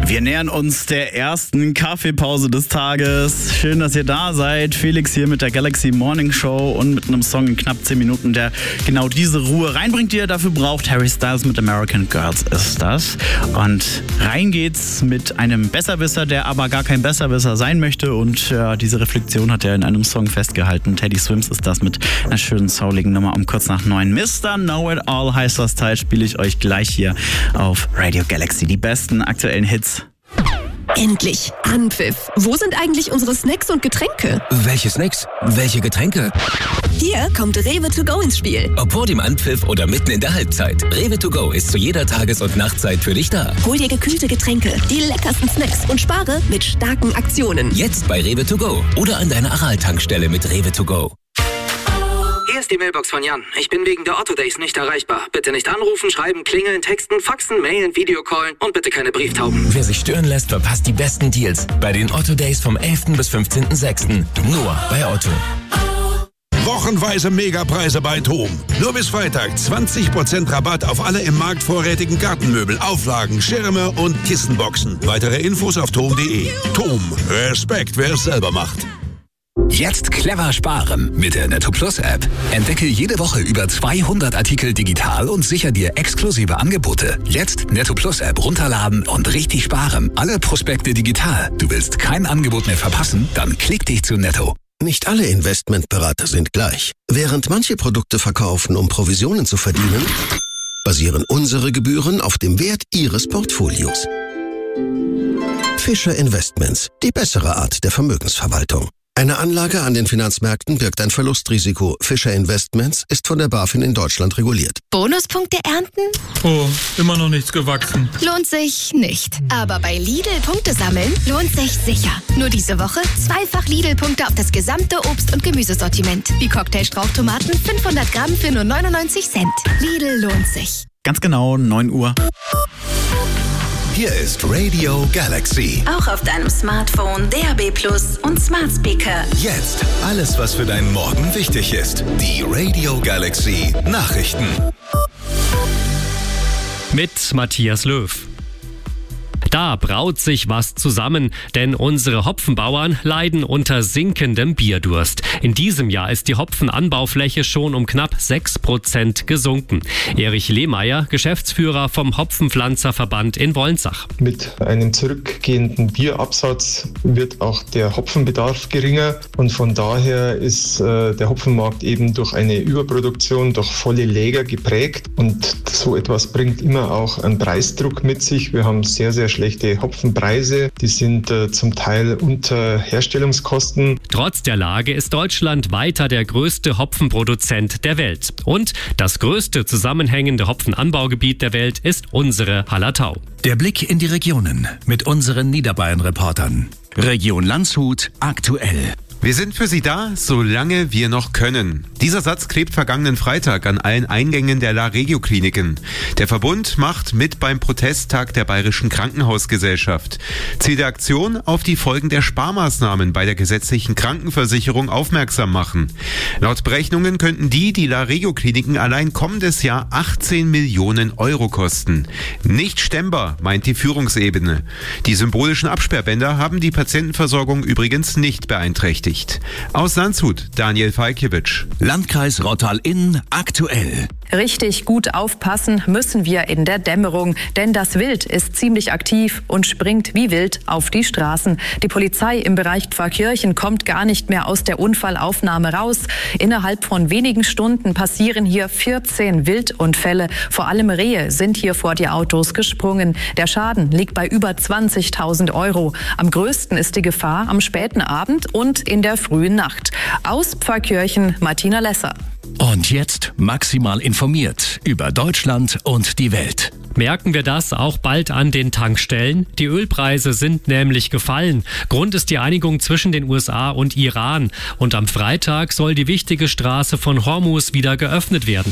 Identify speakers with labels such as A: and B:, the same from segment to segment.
A: Wir nähern uns der ersten Kaffeepause des Tages. Schön, dass ihr da seid. Felix hier mit der Galaxy Morning Show und mit einem Song in knapp 10 Minuten, der genau diese Ruhe reinbringt, die ihr dafür braucht. Harry Styles mit American Girls ist das. Und rein geht's mit einem Besserwisser, der aber gar kein Besserwisser sein möchte. Und diese Reflexion hat er in einem Song festgehalten. Teddy Swims ist das mit einer schönen souligen Nummer um kurz nach 9. Mr. Know It All heißt das Teil, spiele ich euch gleich hier auf Radio Galaxy. Die besten aktuellen Hits.
B: Endlich! Anpfiff! Wo sind eigentlich unsere Snacks und Getränke?
C: Welche Snacks? Welche Getränke?
B: Hier kommt Rewe to go ins Spiel.
C: Ob vor dem Anpfiff oder mitten in der Halbzeit. Rewe to go ist zu jeder Tages- und Nachtzeit für dich da.
B: Hol dir gekühlte Getränke, die leckersten Snacks und spare mit starken Aktionen.
C: Jetzt bei Rewe to go oder an deiner Aral-Tankstelle mit Rewe to go.
D: Hier ist die Mailbox von Jan. Ich bin wegen der Otto Days nicht erreichbar. Bitte nicht anrufen, schreiben, klingeln, texten, faxen, mailen, Videocallen und bitte keine Brieftauben.
C: Wer sich stören lässt, verpasst die besten Deals bei den Otto Days vom 11. bis 15.06. Nur bei Otto.
E: Wochenweise Megapreise bei TOM. Nur bis Freitag 20% Rabatt auf alle im Markt vorrätigen Gartenmöbel, Auflagen, Schirme und Kissenboxen. Weitere Infos auf tom.de. TOM. Respekt, wer es selber macht.
C: Jetzt clever sparen mit der Netto Plus App. Entdecke jede Woche über 200 Artikel digital und sicher dir exklusive Angebote. Jetzt Netto Plus App runterladen und richtig sparen. Alle Prospekte digital. Du willst kein Angebot mehr verpassen? Dann klick dich zu Netto.
F: Nicht alle Investmentberater sind gleich. Während manche Produkte verkaufen, um Provisionen zu verdienen, basieren unsere Gebühren auf dem Wert Ihres Portfolios. Fischer Investments, die bessere Art der Vermögensverwaltung. Eine Anlage an den Finanzmärkten birgt ein Verlustrisiko. Fischer Investments ist von der BaFin in Deutschland reguliert.
G: Bonuspunkte ernten?
H: Oh, immer noch nichts gewachsen.
G: Lohnt sich nicht. Aber bei Lidl Punkte sammeln lohnt sich sicher. Nur diese Woche zweifach Lidl-Punkte auf das gesamte Obst- und Gemüsesortiment. Wie Cocktailstrauchtomaten 500 Gramm für nur 99 Cent. Lidl lohnt sich.
A: Ganz genau, 9 Uhr.
I: Hier ist Radio Galaxy.
J: Auch auf deinem Smartphone, DAB+ und Smart Speaker.
I: Jetzt alles, was für deinen Morgen wichtig ist. Die Radio Galaxy Nachrichten.
K: Mit Matthias Löw. Da braut sich was zusammen, denn unsere Hopfenbauern leiden unter sinkendem Bierdurst. In diesem Jahr ist die Hopfenanbaufläche schon um knapp 6% gesunken. Erich Lehmeier, Geschäftsführer vom Hopfenpflanzerverband in Wolnsach.
L: Mit einem zurückgehenden Bierabsatz wird auch der Hopfenbedarf geringer und von daher ist der Hopfenmarkt eben durch eine Überproduktion, durch volle Läger geprägt und so etwas bringt immer auch einen Preisdruck mit sich. Wir haben sehr, sehr schlechte Hopfenpreise, die sind zum Teil unter Herstellungskosten.
K: Trotz der Lage ist Deutschland weiter der größte Hopfenproduzent der Welt. Und das größte zusammenhängende Hopfenanbaugebiet der Welt ist unsere Hallertau.
M: Der Blick in die Regionen mit unseren Niederbayern-Reportern. Region Landshut aktuell.
N: Wir sind für Sie da, solange wir noch können. Dieser Satz klebt vergangenen Freitag an allen Eingängen der La-Regio-Kliniken. Der Verbund macht mit beim Protesttag der Bayerischen Krankenhausgesellschaft. Ziel der Aktion: auf die Folgen der Sparmaßnahmen bei der gesetzlichen Krankenversicherung aufmerksam machen. Laut Berechnungen könnten die La-Regio-Kliniken allein kommendes Jahr 18 Millionen Euro kosten. Nicht stemmbar, meint die Führungsebene. Die symbolischen Absperrbänder haben die Patientenversorgung übrigens nicht beeinträchtigt. Aus Landshut, Daniel Falkiewicz.
M: Landkreis Rottal-Inn aktuell.
O: Richtig gut aufpassen müssen wir in der Dämmerung, denn das Wild ist ziemlich aktiv und springt wie wild auf die Straßen. Die Polizei im Bereich Pfarrkirchen kommt gar nicht mehr aus der Unfallaufnahme raus. Innerhalb von wenigen Stunden passieren hier 14 Wildunfälle. Vor allem Rehe sind hier vor die Autos gesprungen. Der Schaden liegt bei über 20.000 Euro. Am größten ist die Gefahr am späten Abend und in der frühen Nacht. Aus Pfarrkirchen, Martina Lesser.
M: Und jetzt maximal informiert über Deutschland und die Welt.
K: Merken wir das auch bald an den Tankstellen? Die Ölpreise sind nämlich gefallen. Grund ist die Einigung zwischen den USA und Iran. Und am Freitag soll die wichtige Straße von Hormuz wieder geöffnet werden.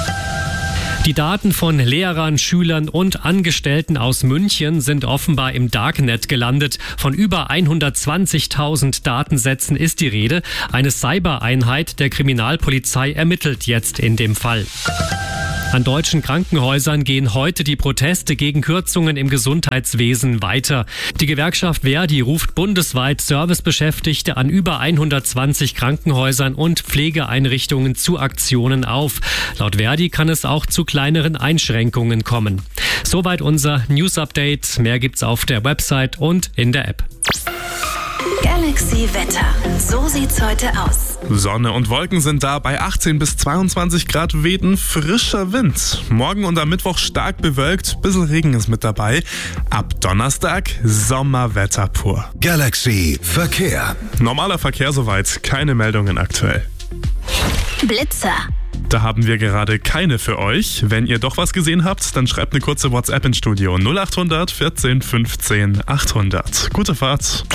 K: Die Daten von Lehrern, Schülern und Angestellten aus München sind offenbar im Darknet gelandet. Von über 120.000 Datensätzen ist die Rede. Eine Cybereinheit der Kriminalpolizei ermittelt jetzt in dem Fall. An deutschen Krankenhäusern gehen heute die Proteste gegen Kürzungen im Gesundheitswesen weiter. Die Gewerkschaft Verdi ruft bundesweit Servicebeschäftigte an über 120 Krankenhäusern und Pflegeeinrichtungen zu Aktionen auf. Laut Verdi kann es auch zu kleineren Einschränkungen kommen. Soweit unser News-Update. Mehr gibt's auf der Website und in der App.
J: Galaxy Wetter. So sieht's heute aus.
P: Sonne und Wolken sind da, bei 18 bis 22 Grad weht ein frischer Wind. Morgen und am Mittwoch stark bewölkt, bisschen Regen ist mit dabei. Ab Donnerstag Sommerwetter pur.
I: Galaxy Verkehr.
P: Normaler Verkehr soweit, keine Meldungen aktuell.
J: Blitzer.
P: Da haben wir gerade keine für euch. Wenn ihr doch was gesehen habt, dann schreibt eine kurze WhatsApp ins Studio 0800 14 15 800. Gute Fahrt.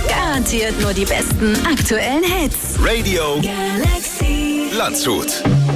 J: Garantiert nur die besten aktuellen Hits.
I: Radio
J: Galaxy
I: Landshut.